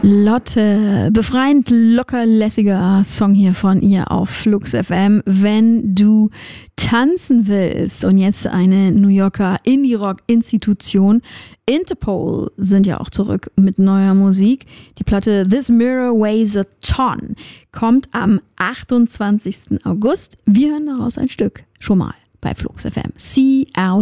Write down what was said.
Lotte, befreiend lockerlässiger Song hier von ihr auf Flux FM, wenn du tanzen willst. Und jetzt eine New Yorker Indie-Rock-Institution, Interpol, sind ja auch zurück mit neuer Musik. Die Platte This Mirror Weighs a Ton kommt am 28. August. Wir hören daraus ein Stück schon mal bei Flux FM. See out.